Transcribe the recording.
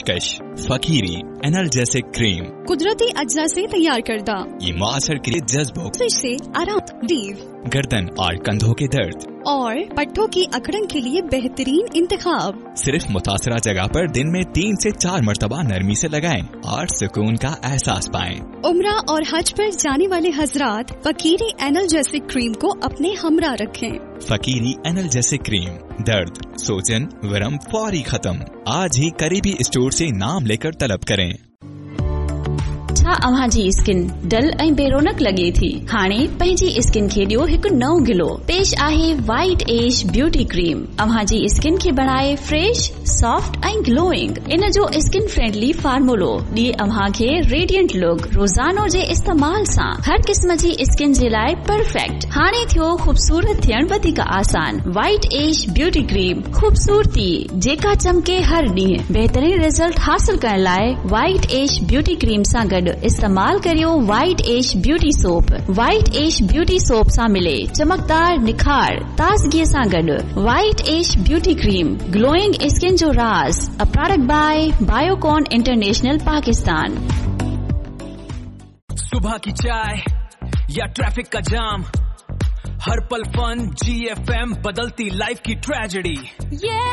पेशकश फकीरी analgesic cream, कुदरती अज्जा से तैयार करदा, ये मुअस्सर के जज्बों से आराम, दीव, गर्दन और कंधों के दर्द और पट्टों की अकड़न के लिए बेहतरीन इंतखाब। सिर्फ मुतासरा जगह पर दिन में 3 से 4 मरतबा नरमी से लगाएं और सुकून का एहसास पाएं। उम्रा और हज पर जाने वाले हजरात फकीरी एनाल्जेसिक क्रीम को अपने हमरा रखें। फकीरी एनाल्जेसिक क्रीम, दर्द, सोजन, वरम फौरी खत्म। आज ही करीबी स्टोर से नाम लेकर तलब करें। छा अव्हां जी स्किन डल ऐं बेरोनक लगे थी? हाणे पंहिंजी स्किन खे ॾियो हिकु नओं गिलो। पेश आहे वाइट एज ब्यूटी क्रीम। अव्हां जी स्किन खे बणाए फ्रेश, सॉफ्ट ऐं ग्लोइंग। इन जो स्किन फ्रेंडली फार्मूलो ॾिए अव्हां खे रेडियंट लुक। रोज़ानो जे इस्तेमाल सां हर क़िस्म जी स्किन जे लाइ परफेक्ट। हाणे थियो ख़ूबसूरत थियण वधीक आसान। वाइट एज ब्यूटी क्रीम, खूबसूरती जेका चमके हर ॾींहुं। बहितरीन रिजल्ट हासिल करण लाइ वाइट एज ब्यूटी क्रीम सां गॾु इस्तेमाल करियो white as beauty soap. White as beauty soap सां मिले चमकदार निखार, ताज़गीअ सां गॾु। White as beauty cream, glowing skin जो राज। A product bye Biocon international Pakistan. सुबह की चाय या ट्रैफिक का जाम, हर पल फन GFM बदलती लाइफ की ट्रेजेडी।